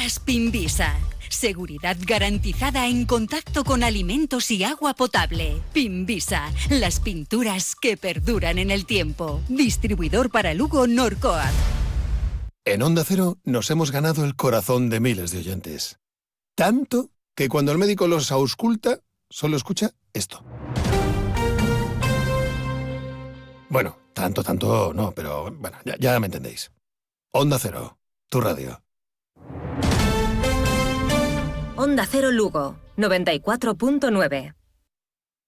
Pinturas Pinvisa. Seguridad garantizada en contacto con alimentos y agua potable. Pinvisa, las pinturas que perduran en el tiempo. Distribuidor para Lugo Norcoa. En Onda Cero nos hemos ganado el corazón de miles de oyentes. Tanto que cuando el médico los ausculta, solo escucha esto. Bueno, tanto no, pero bueno, ya me entendéis. Onda Cero, tu radio. Onda Cero Lugo, 94.9.